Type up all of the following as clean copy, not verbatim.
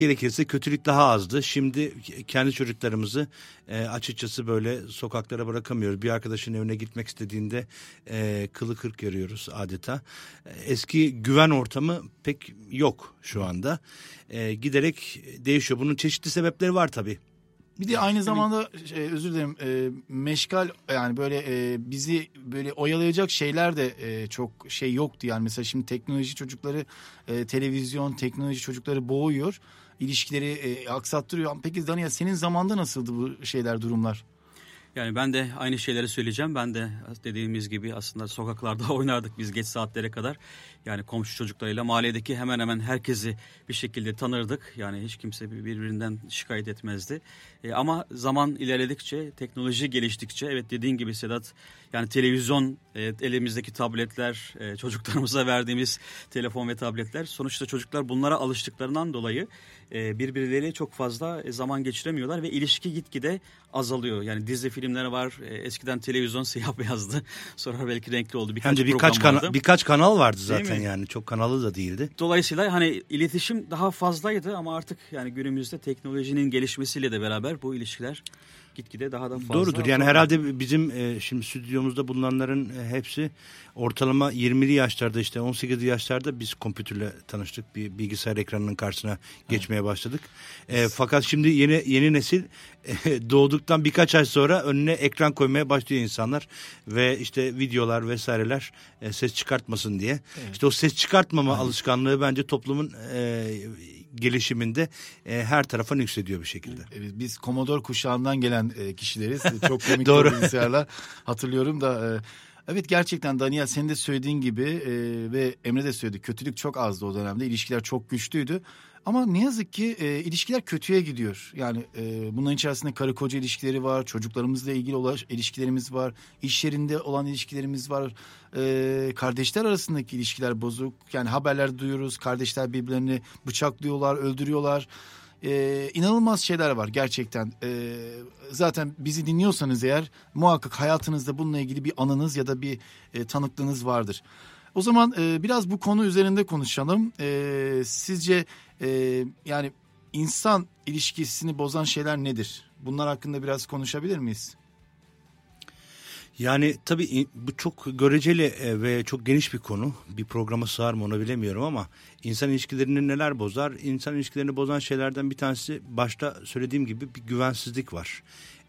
gerekirse kötülük daha azdı. Şimdi kendi çocuklarımızı açıkçası böyle sokaklara bırakamıyoruz. Bir arkadaşın evine gitmek istediğinde kılı kırk görüyoruz adeta. Eski güven ortamı pek yok şu anda. Giderek değişiyor. Bunun çeşitli sebepleri var tabii. Bir de aynı zamanda özür dilerim meşgal, yani böyle bizi böyle oyalayacak şeyler de çok şey yoktu. Yani mesela şimdi teknoloji çocukları, televizyon, teknoloji çocukları boğuyor. İlişkileri aksattırıyor. Peki Daniel, senin zamanda nasıldı bu şeyler, durumlar? Yani ben de aynı şeyleri söyleyeceğim. Ben de dediğimiz gibi aslında sokaklarda oynardık biz geç saatlere kadar. Yani komşu çocuklarıyla mahalledeki hemen hemen herkesi bir şekilde tanırdık. Yani hiç kimse birbirinden şikayet etmezdi. Ama zaman ilerledikçe, teknoloji geliştikçe, evet dediğin gibi Sedat, yani televizyon, elimizdeki tabletler, çocuklarımıza verdiğimiz telefon ve tabletler, sonuçta çocuklar bunlara alıştıklarından dolayı birbirleriyle çok fazla zaman geçiremiyorlar ve ilişki gitgide azalıyor. Yani dizi filmler var. Eskiden televizyon siyah beyazdı. Sonra belki renkli oldu. Birkaç kanal vardı zaten, yani çok kanalı da değildi. Dolayısıyla hani iletişim daha fazlaydı ama artık yani günümüzde teknolojinin gelişmesiyle de beraber bu ilişkiler gitgide daha da fazla. Doğrudur. Yani herhalde bizim şimdi stüdyomuzda bulunanların hepsi ortalama 20'li yaşlarda, işte 18'li yaşlarda biz kompütürle tanıştık. Bir bilgisayar ekranının karşısına geçmeye başladık. Fakat şimdi yeni nesil doğduktan birkaç ay sonra önüne ekran koymaya başlıyor insanlar ve işte videolar vesaireler ses çıkartmasın diye. Evet. İşte o ses çıkartmama alışkanlığı bence toplumun gelişiminde her tarafa nüksediyor bir şekilde. Evet, biz Commodore kuşağından gelen kişileriz. Çok komik bilgisayarlar hatırlıyorum da. Evet, gerçekten Daniel, senin de söylediğin gibi ve Emre de söyledi, kötülük çok azdı o dönemde. İlişkiler çok güçlüydü. Ama ne yazık ki ilişkiler kötüye gidiyor. Yani bunların içerisinde karı koca ilişkileri var, çocuklarımızla ilgili olan ilişkilerimiz var, iş yerinde olan ilişkilerimiz var, kardeşler arasındaki ilişkiler bozuk. Yani haberler duyuyoruz, kardeşler birbirlerini bıçaklıyorlar, öldürüyorlar. İnanılmaz şeyler var gerçekten. Zaten bizi dinliyorsanız eğer muhakkak hayatınızda bununla ilgili bir anınız ya da bir tanıklığınız vardır. O zaman biraz bu konu üzerinde konuşalım. Sizce yani insan ilişkisini bozan şeyler nedir? Bunlar hakkında biraz konuşabilir miyiz? Yani tabii bu çok göreceli ve çok geniş bir konu. Bir programa sığar mı onu bilemiyorum ama insan ilişkilerini neler bozar? İnsan ilişkilerini bozan şeylerden bir tanesi, başta söylediğim gibi, bir güvensizlik var.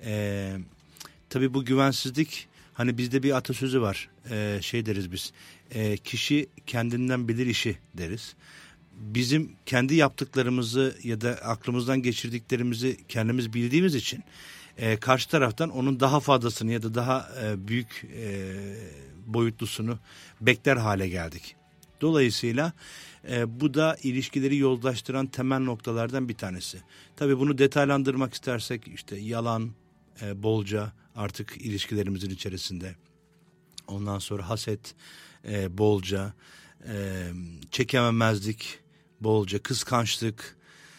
Tabii bu güvensizlik, hani bizde bir atasözü var. Şey deriz biz, kişi kendinden bilir işi deriz. Bizim kendi yaptıklarımızı ya da aklımızdan geçirdiklerimizi kendimiz bildiğimiz için karşı taraftan onun daha fazlasını ya da daha büyük boyutlusunu bekler hale geldik. Dolayısıyla bu da ilişkileri yozlaştıran temel noktalardan bir tanesi. Tabii bunu detaylandırmak istersek işte yalan bolca artık ilişkilerimizin içerisinde. Ondan sonra haset bolca, çekememezlik bolca, kıskançlık.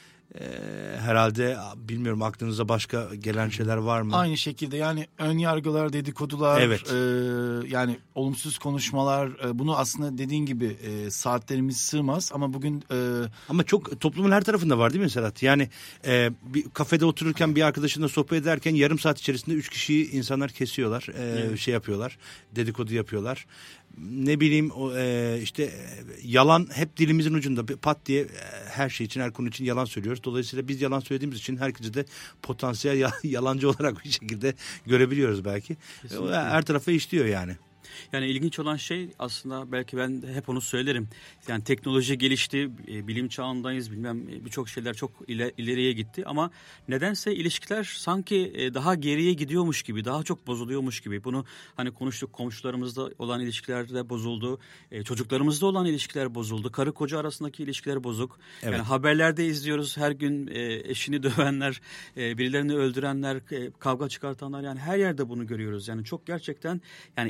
Herhalde bilmiyorum, aklınıza başka gelen şeyler var mı? Aynı şekilde yani ön yargılar, dedikodular, evet. Yani olumsuz konuşmalar, bunu aslında dediğin gibi saatlerimiz sığmaz ama bugün... Ama çok toplumun her tarafında var değil mi Serhat? Yani bir kafede otururken bir arkadaşınla sohbet ederken yarım saat içerisinde 3 kişiyi insanlar kesiyorlar, evet. Şey yapıyorlar, dedikodu yapıyorlar. Ne bileyim işte yalan hep dilimizin ucunda, pat diye her şey için, her konu için yalan söylüyoruz. Dolayısıyla biz yalan söylediğimiz için herkesi de potansiyel yalancı olarak bir şekilde görebiliyoruz belki. Kesinlikle. Her tarafa işliyor yani. Yani ilginç olan şey aslında, belki ben de hep onu söylerim. Yani teknoloji gelişti, bilim çağındayız, bilmem birçok şeyler çok ileriye gitti ama nedense ilişkiler sanki daha geriye gidiyormuş gibi, daha çok bozuluyormuş gibi. Bunu hani konuştuk, komşularımızda olan ilişkiler de bozuldu, çocuklarımızda olan ilişkiler bozuldu, karı koca arasındaki ilişkiler bozuk. Evet. Yani haberlerde izliyoruz her gün eşini dövenler, birilerini öldürenler, kavga çıkartanlar, yani her yerde bunu görüyoruz. Yani çok gerçekten yani iyiye gitmek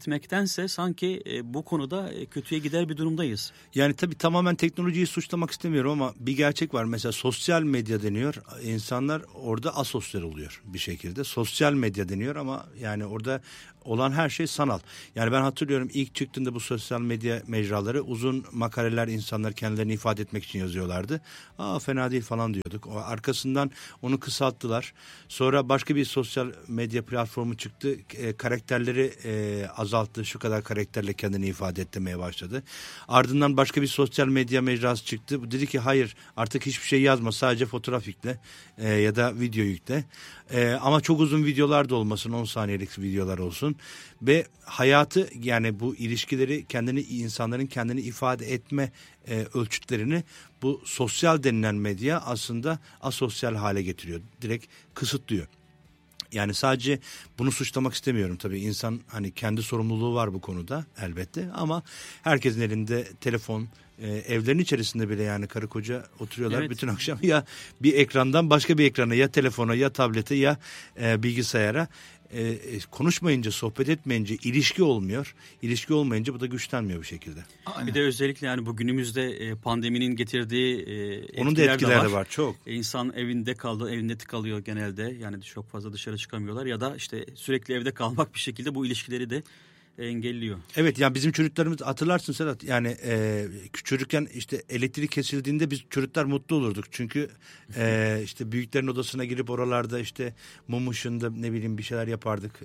etmektense sanki bu konuda kötüye gider bir durumdayız. Yani tabii tamamen teknolojiyi suçlamak istemiyorum ama bir gerçek var. Mesela sosyal medya deniyor. İnsanlar orada asosyal oluyor bir şekilde. Sosyal medya deniyor ama yani orada olan her şey sanal. Yani ben hatırlıyorum ilk çıktığında bu sosyal medya mecraları uzun makaleler insanlar kendilerini ifade etmek için yazıyorlardı. Fena değil falan diyorduk. Arkasından onu kısalttılar. Sonra başka bir sosyal medya platformu çıktı. Karakterleri azalttı. Şu kadar karakterle kendini ifade etmeye başladı. Ardından başka bir sosyal medya mecrası çıktı. Dedi ki hayır artık hiçbir şey yazma. Sadece fotoğraf yükle ya da video yükle. Ama çok uzun videolar da olmasın. 10 saniyelik videolar olsun. Ve hayatı yani bu ilişkileri insanların kendini ifade etme ölçütlerini bu sosyal denilen medya aslında asosyal hale getiriyor. Direkt kısıtlıyor. Yani sadece bunu suçlamak istemiyorum tabii. İnsan hani kendi sorumluluğu var bu konuda elbette ama herkesin elinde telefon, evlerin içerisinde bile yani karı koca oturuyorlar evet. Bütün akşam ya bir ekrandan başka bir ekrana ya telefona ya tablete ya bilgisayara konuşmayınca, sohbet etmeyince ilişki olmuyor. İlişki olmayınca bu da güçlenmiyor bir şekilde. Aynen. Bir de özellikle yani bu günümüzde pandeminin getirdiği onun da etkileri de var çok. İnsan evinde tıkalıyor genelde. Yani çok fazla dışarı çıkamıyorlar ya da işte sürekli evde kalmak bir şekilde bu ilişkileri de engelliyor. Evet yani bizim çocuklarımız hatırlarsın Sedat yani çocukken işte elektrik kesildiğinde biz çocuklar mutlu olurduk. Çünkü işte büyüklerin odasına girip oralarda işte mum ışığında ne bileyim bir şeyler yapardık.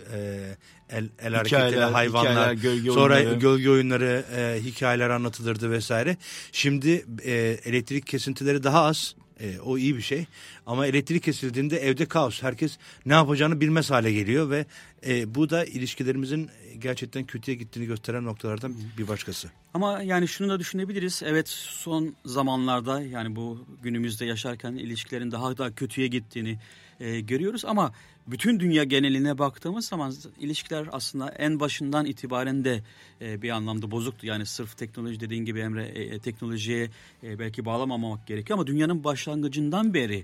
El hareketleri, hayvanlar, sonra gölge oyunları, hikayeler anlatılırdı vesaire. Şimdi elektrik kesintileri daha az. O iyi bir şey ama elektrik kesildiğinde evde kaos. Herkes ne yapacağını bilmez hale geliyor ve bu da ilişkilerimizin gerçekten kötüye gittiğini gösteren noktalardan bir başkası. Ama yani şunu da düşünebiliriz. Evet son zamanlarda yani bu günümüzde yaşarken ilişkilerin daha da kötüye gittiğini görüyoruz ama bütün dünya geneline baktığımız zaman ilişkiler aslında en başından itibaren de bir anlamda bozuktu. Yani sırf teknoloji dediğin gibi Emre teknolojiye belki bağlamamak gerekiyor ama dünyanın başlangıcından beri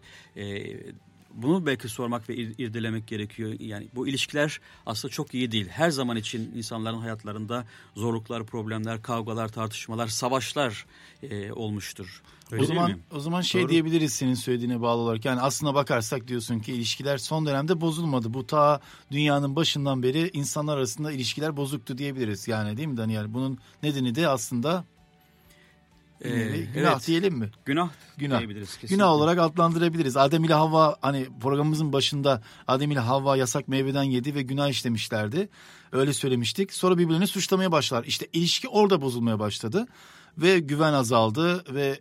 bunu belki sormak ve irdelemek gerekiyor. Yani bu ilişkiler aslında çok iyi değil. Her zaman için insanların hayatlarında zorluklar, problemler, kavgalar, tartışmalar, savaşlar olmuştur. O zaman Doğru. Diyebiliriz senin söylediğine bağlı olarak. Yani aslına bakarsak diyorsun ki ilişkiler son dönemde bozulmadı. Bu ta dünyanın başından beri insanlar arasında ilişkiler bozuktu diyebiliriz. Yani değil mi Daniel? Bunun nedeni de aslında günah evet. Diyelim mi? Günah diyebiliriz kesinlikle. Günah olarak adlandırabiliriz. Adem ile Havva hani programımızın başında Adem ile Havva yasak meyveden yedi ve günah işlemişlerdi. Öyle söylemiştik. Sonra birbirlerini suçlamaya başlar. İşte ilişki orada bozulmaya başladı. Ve güven azaldı ve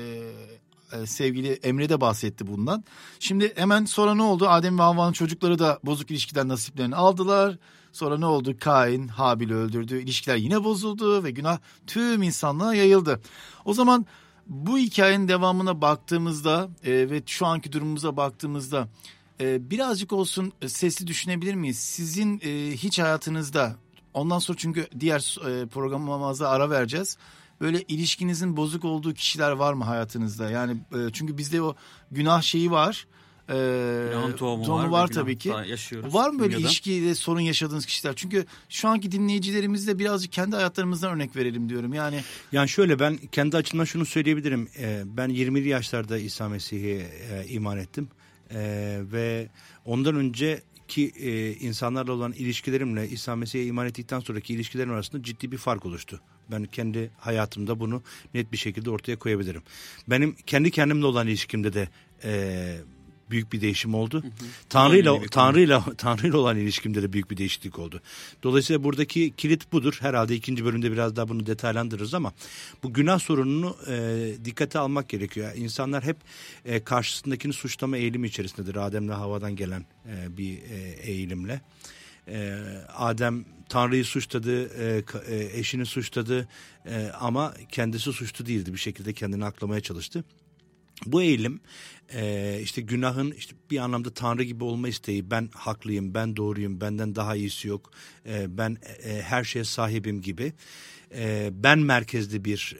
sevgili Emre de bahsetti bundan. Şimdi hemen sonra ne oldu? Adem ve Havva'nın çocukları da bozuk ilişkiden nasiplerini aldılar. Sonra ne oldu? Kain Habil'i öldürdü. İlişkiler yine bozuldu ve günah tüm insanlığa yayıldı. O zaman bu hikayenin devamına baktığımızda ve şu anki durumumuza baktığımızda birazcık olsun sesli düşünebilir miyiz? Sizin hiç hayatınızda ondan sonra çünkü diğer programımıza ara vereceğiz. Böyle ilişkinizin bozuk olduğu kişiler var mı hayatınızda? Yani çünkü bizde o günah şeyi var. Günahın tohumu var tabii ki. Var mı böyle ilişkide sorun yaşadığınız kişiler? Çünkü şu anki dinleyicilerimizle birazcık kendi hayatlarımızdan örnek verelim diyorum. Yani şöyle ben kendi açımdan şunu söyleyebilirim. Ben 20'li yaşlarda İsa Mesih'e iman ettim. Ve ondan önce ki insanlarla olan ilişkilerimle İsa Mesih'e iman ettikten sonraki ilişkilerim arasında ciddi bir fark oluştu. Ben kendi hayatımda bunu net bir şekilde ortaya koyabilirim. Benim kendi kendimle olan ilişkimde de büyük bir değişim oldu. Tanrı'yla olan ilişkimde de büyük bir değişiklik oldu. Dolayısıyla buradaki kilit budur. Herhalde ikinci bölümde biraz daha bunu detaylandırırız ama bu günah sorununu dikkate almak gerekiyor. İnsanlar hep karşısındakini suçlama eğilimi içerisindedir. Adem'le Havva'dan gelen bir eğilimle. Adem Tanrı'yı suçladı, eşini suçladı ama kendisi suçlu değildi. Bir şekilde kendini aklamaya çalıştı. Bu eğilim işte günahın işte bir anlamda Tanrı gibi olma isteği, ben haklıyım, ben doğruyum, benden daha iyisi yok, ben her şeye sahibim gibi ben merkezli bir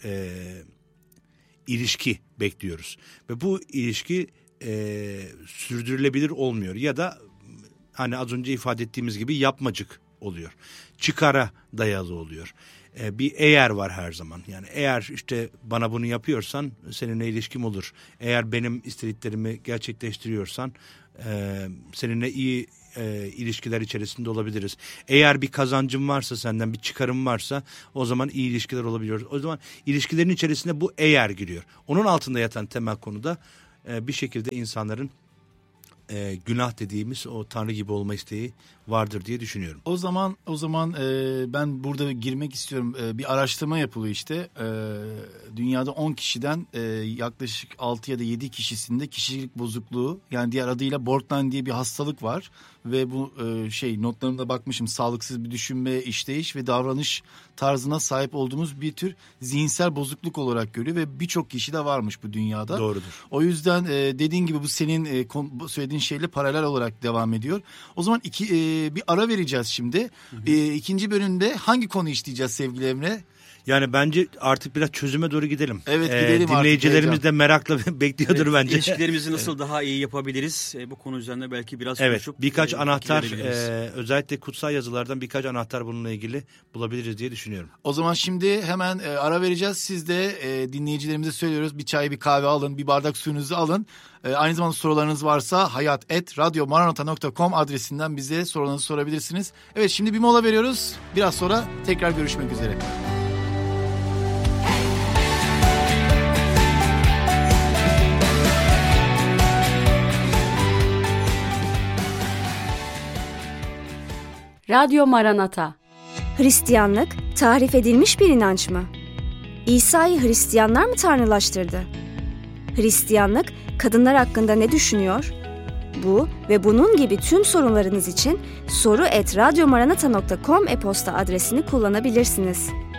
ilişki bekliyoruz. Ve bu ilişki sürdürülebilir olmuyor ya da hani az önce ifade ettiğimiz gibi yapmacık oluyor. Çıkara dayalı oluyor. Bir eğer var her zaman. Yani eğer işte bana bunu yapıyorsan seninle ilişkim olur. Eğer benim istediklerimi gerçekleştiriyorsan seninle iyi ilişkiler içerisinde olabiliriz. Eğer bir kazancım varsa, senden bir çıkarım varsa o zaman iyi ilişkiler olabiliyor. O zaman ilişkilerin içerisinde bu eğer giriyor. Onun altında yatan temel konuda bir şekilde insanların günah dediğimiz o Tanrı gibi olma isteği vardır diye düşünüyorum. O zaman ben burada girmek istiyorum. Bir araştırma yapılıyor işte. Dünyada 10 kişiden yaklaşık 6 ya da 7 kişisinde kişilik bozukluğu, yani diğer adıyla borderline diye bir hastalık var. Ve bu notlarımda bakmışım, sağlıksız bir düşünme, işleyiş ve davranış tarzına sahip olduğumuz bir tür zihinsel bozukluk olarak görüyor ve birçok kişi de varmış bu dünyada. Doğrudur. O yüzden dediğin gibi bu senin söylediğin şeyle paralel olarak devam ediyor. O zaman bir ara vereceğiz şimdi. İkinci bölümde hangi konu işleyeceğiz sevgili Emre? Yani bence artık biraz çözüme doğru gidelim. Evet, gidelim artık. Dinleyicilerimiz de merakla bekliyordur bence. İlişkilerimizi nasıl daha iyi yapabiliriz? Bu konu üzerine belki biraz konuşup... Birkaç anahtar, özellikle kutsal yazılardan birkaç anahtar bununla ilgili bulabiliriz diye düşünüyorum. O zaman şimdi hemen ara vereceğiz. Siz de dinleyicilerimize söylüyoruz. Bir çay, bir kahve alın, bir bardak suyunuzu alın. Aynı zamanda sorularınız varsa hayat@radyomaranata.com adresinden bize sorularınızı sorabilirsiniz. Evet, şimdi bir mola veriyoruz. Biraz sonra tekrar görüşmek üzere. Radyo Maranata. Hristiyanlık tahrif edilmiş bir inanç mı? İsa'yı Hristiyanlar mı tanrılaştırdı? Hristiyanlık kadınlar hakkında ne düşünüyor? Bu ve bunun gibi tüm sorunlarınız için soru@radyomaranata.com e-posta adresini kullanabilirsiniz.